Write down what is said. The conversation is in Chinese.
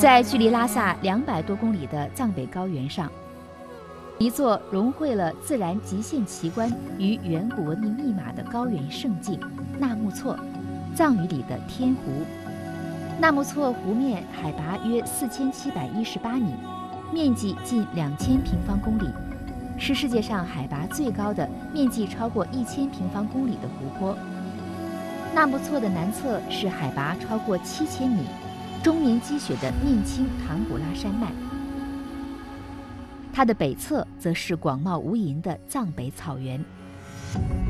在距离拉萨200多公里的藏北高原上，一座融汇了自然极限奇观与远古文明密码的高原胜境——纳木错，藏语里的天湖。纳木错湖面海拔约4718米，面积近2000平方公里，是世界上海拔最高的、面积超过1000平方公里的湖泊。纳木错的南侧是海拔超过7000米、终年积雪的面青唐古拉山脉，它的北侧则是广袤无垠的藏北草原。